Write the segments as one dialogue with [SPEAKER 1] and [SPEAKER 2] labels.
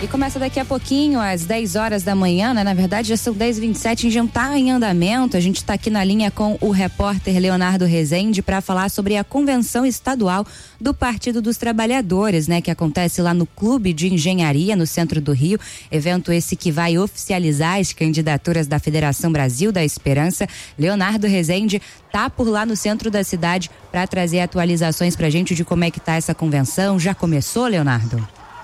[SPEAKER 1] E começa daqui a pouquinho, às 10 horas da manhã, né? Na verdade, já são 10h27, já está em andamento. A gente está aqui na linha com o repórter Leonardo Rezende para falar sobre a convenção estadual do Partido dos Trabalhadores, né? Que acontece lá no Clube de Engenharia, no centro do Rio. Evento esse que vai oficializar as candidaturas da Federação Brasil da Esperança. Leonardo Rezende tá por lá no centro da cidade para trazer atualizações pra gente de como é que tá essa convenção. Já começou, Leonardo?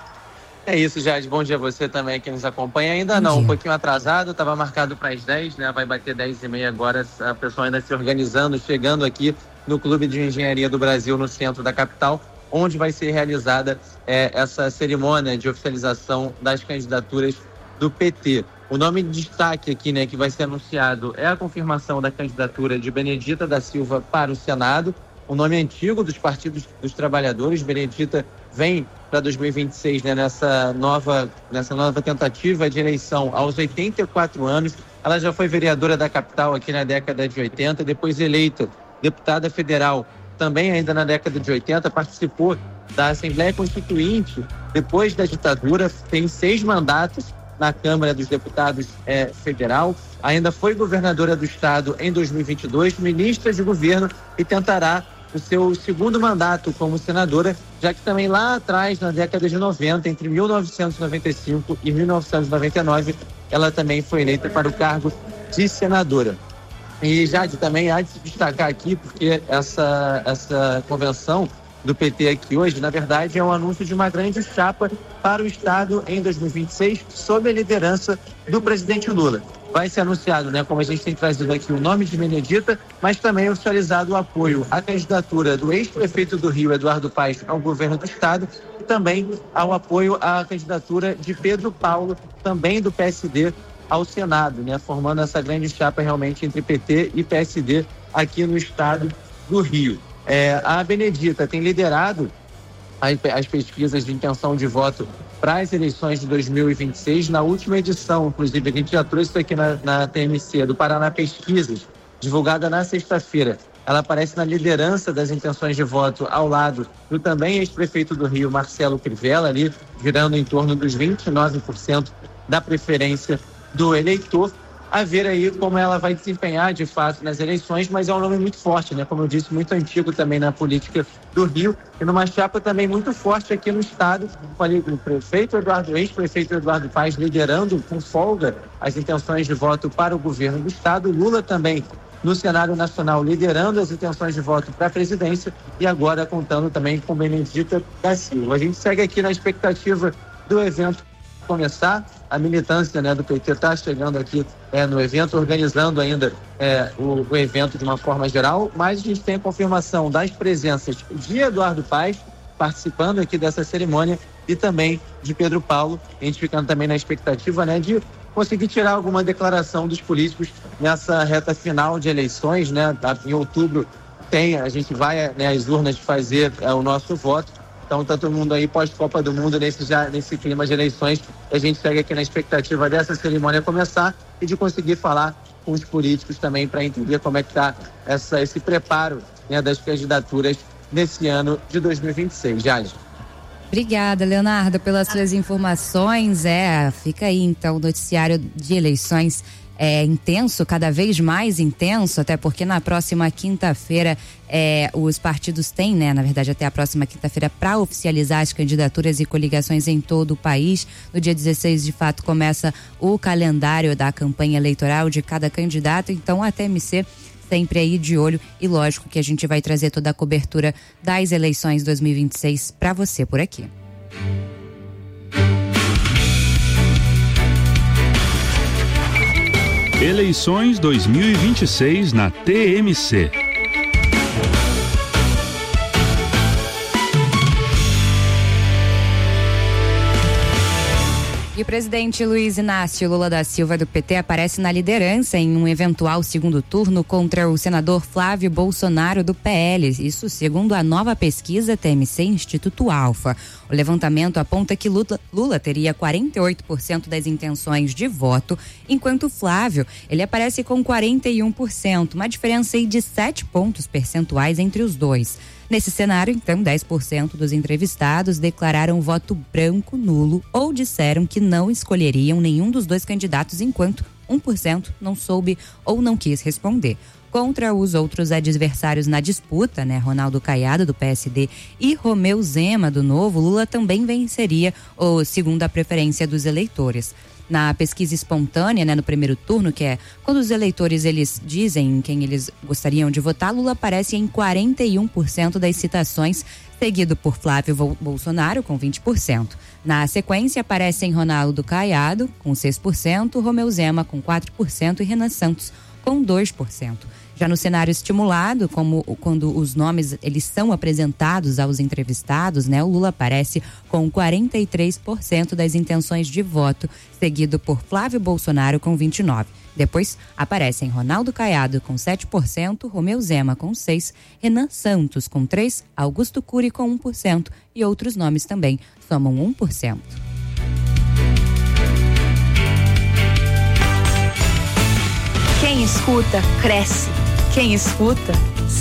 [SPEAKER 2] É isso, Jade. Bom dia a você também que nos acompanha. Ainda não, um pouquinho atrasado, estava marcado para as 10, né? Vai bater 10h30 agora, a pessoa ainda se organizando, chegando aqui no Clube de Engenharia do Brasil, no centro da capital, onde vai ser realizada essa cerimônia de oficialização das candidaturas do PT. O nome de destaque aqui, né, que vai ser anunciado é a confirmação da candidatura de Benedita da Silva para o Senado, o nome antigo dos partidos dos trabalhadores. Benedita vem para 2026, né, nessa nova tentativa de eleição aos 84 anos. Ela já foi vereadora da capital aqui na década de 80, depois eleita deputada federal também ainda na década de 80, participou da Assembleia Constituinte depois da ditadura, tem 6 mandatos na Câmara dos Deputados Federal, ainda foi governadora do estado em 2022, ministra de governo e tentará o seu segundo mandato como senadora, já que também lá atrás, na década de 90, entre 1995 e 1999, ela também foi eleita para o cargo de senadora. E Jade, também há de se destacar aqui, porque essa convenção do PT aqui hoje, na verdade, é um anúncio de uma grande chapa para o estado em 2026, sob a liderança do presidente Lula. Vai ser anunciado, né, como a gente tem trazido aqui, o nome de Benedita, mas também oficializado o apoio à candidatura do ex-prefeito do Rio, Eduardo Paes, ao governo do estado, e também ao apoio à candidatura de Pedro Paulo, também do PSD, ao Senado, né, formando essa grande chapa realmente entre PT e PSD aqui no estado do Rio. A Benedita tem liderado as pesquisas de intenção de voto para as eleições de 2026. Na última edição, inclusive, a gente já trouxe isso aqui na TMC, do Paraná Pesquisas, divulgada na sexta-feira. Ela aparece na liderança das intenções de voto ao lado do também ex-prefeito do Rio, Marcelo Crivella, ali girando em torno dos 29% da preferência do eleitor. A ver aí como ela vai desempenhar de fato nas eleições, mas é um nome muito forte, né? Como eu disse, muito antigo também na política do Rio, e numa chapa também muito forte aqui no estado, com ali o ex-prefeito Eduardo Paes liderando com folga as intenções de voto para o governo do estado, Lula também no cenário nacional liderando as intenções de voto para a presidência, e agora contando também com Benedita da Silva. A gente segue aqui na expectativa do evento começar. A militância, né, do PT está chegando aqui no evento, organizando ainda o evento de uma forma geral, mas a gente tem a confirmação das presenças de Eduardo Paes participando aqui dessa cerimônia e também de Pedro Paulo, a gente ficando também na expectativa, né, de conseguir tirar alguma declaração dos políticos nessa reta final de eleições, né? Em outubro a gente vai, né, às urnas fazer o nosso voto. Então tá todo mundo aí pós-Copa do Mundo nesse clima de eleições. A gente segue aqui na expectativa dessa cerimônia começar e de conseguir falar com os políticos também para entender como é que está esse preparo, né, das candidaturas nesse ano de 2026. Jade.
[SPEAKER 1] Obrigada, Leonardo, pelas suas informações. Fica aí então o noticiário de eleições intenso, cada vez mais intenso, até porque na próxima quinta-feira os partidos têm, né, na verdade até a próxima quinta-feira, para oficializar as candidaturas e coligações em todo o país. No dia 16, de fato, começa o calendário da campanha eleitoral de cada candidato, então a TMC sempre aí de olho, e lógico que a gente vai trazer toda a cobertura das eleições 2026 para você por aqui.
[SPEAKER 3] Eleições 2026 na TMC.
[SPEAKER 1] E o presidente Luiz Inácio Lula da Silva do PT aparece na liderança em um eventual segundo turno contra o senador Flávio Bolsonaro do PL. Isso segundo a nova pesquisa TMC Instituto Alfa. O levantamento aponta que Lula teria 48% das intenções de voto, enquanto Flávio, ele aparece com 41%, uma diferença aí de 7 pontos percentuais entre os dois. Nesse cenário, então, 10% dos entrevistados declararam voto branco, nulo ou disseram que não escolheriam nenhum dos dois candidatos, enquanto 1% não soube ou não quis responder. Contra os outros adversários na disputa, Ronaldo Caiado, do PSD, e Romeu Zema, do Novo, Lula também venceria, segundo a preferência dos eleitores. Na pesquisa espontânea, no primeiro turno, que é quando os eleitores eles dizem em quem eles gostariam de votar, Lula aparece em 41% das citações, seguido por Flávio Bolsonaro, com 20%. Na sequência, aparecem Ronaldo Caiado, com 6%, Romeu Zema, com 4% e Renan Santos, com 2%. Já no cenário estimulado, como quando os nomes eles são apresentados aos entrevistados, o Lula aparece com 43% das intenções de voto, seguido por Flávio Bolsonaro com 29%. Depois aparecem Ronaldo Caiado com 7%, Romeu Zema com 6%, Renan Santos com 3%, Augusto Cury com 1% e outros nomes também somam 1%.
[SPEAKER 4] Quem escuta, cresce. Quem escuta,